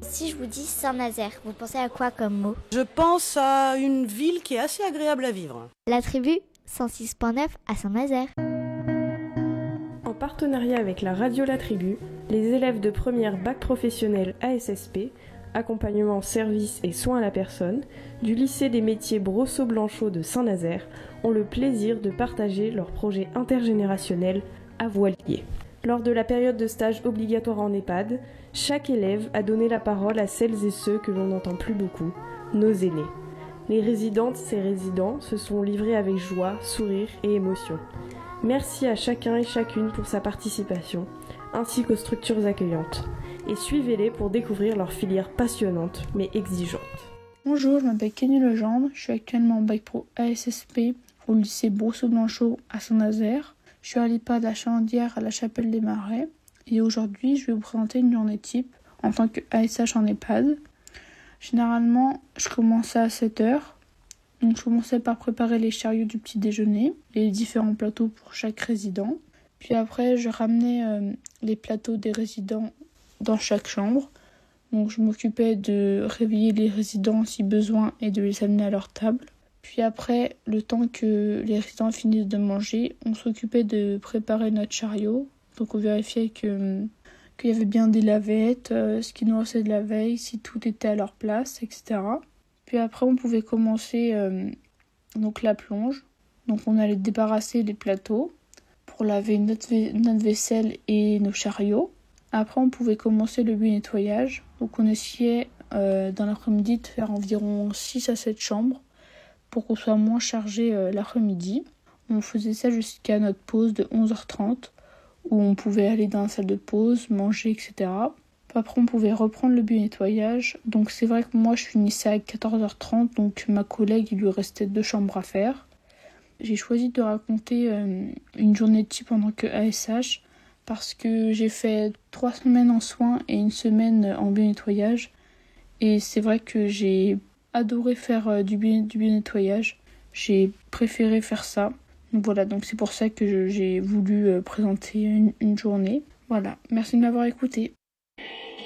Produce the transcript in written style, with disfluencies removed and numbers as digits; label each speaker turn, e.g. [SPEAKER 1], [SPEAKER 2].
[SPEAKER 1] Si je vous dis Saint-Nazaire, vous pensez à quoi comme mot?
[SPEAKER 2] Je pense à une ville qui est assez agréable à vivre.
[SPEAKER 1] La tribu 106.9 à Saint-Nazaire.
[SPEAKER 3] En partenariat avec la radio La Tribu, les élèves de première bac professionnel ASSP, accompagnement, service et soins à la personne, du lycée des métiers Brosseau-Blanchot de Saint-Nazaire ont le plaisir de partager leur projet intergénérationnel à Voilier. Lors de la période de stage obligatoire en EHPAD, chaque élève a donné la parole à celles et ceux que l'on n'entend plus beaucoup, nos aînés. Les résidentes et résidents se sont livrés avec joie, sourire et émotion. Merci à chacun et chacune pour sa participation, ainsi qu'aux structures accueillantes. Et suivez-les pour découvrir leur filière passionnante mais exigeante.
[SPEAKER 4] Bonjour, je m'appelle Kenny Legendre, je suis actuellement en bac pro ASSP au lycée Brosseau-Blanchot à Saint-Nazaire. Je suis à l'EHPAD à Chandière à la Chapelle des Marais et aujourd'hui je vais vous présenter une journée type en tant que ASH en EHPAD. Généralement, je commençais à 7h. Donc je commençais par préparer les chariots du petit déjeuner, les différents plateaux pour chaque résident. Puis après, je ramenais les plateaux des résidents dans chaque chambre. Donc je m'occupais de réveiller les résidents si besoin et de les amener à leur table. Puis après, le temps que les résidents finissent de manger, on s'occupait de préparer notre chariot. Donc on vérifiait qu'il y avait bien des lavettes, ce qui nous restait de la veille, si tout était à leur place, etc. Puis après, on pouvait commencer donc la plonge. Donc on allait débarrasser les plateaux pour laver notre vaisselle et nos chariots. Après, on pouvait commencer le nettoyage. Donc on essayait dans l'après-midi de faire environ 6 à 7 chambres pour qu'on soit moins chargé l'après-midi. On faisait ça jusqu'à notre pause de 11h30 où on pouvait aller dans la salle de pause, manger, etc. Après, on pouvait reprendre le nettoyage. Donc c'est vrai que moi, je finissais à 14h30. Donc ma collègue, il lui restait 2 chambres à faire. J'ai choisi de raconter une journée type en tant que ASH parce que j'ai fait 3 semaines en soins et 1 semaine en nettoyage. Et c'est vrai que j'ai adoré faire du nettoyage. J'ai préféré faire ça. Donc voilà, donc c'est pour ça que j'ai voulu présenter une journée. Voilà, merci de m'avoir écouté.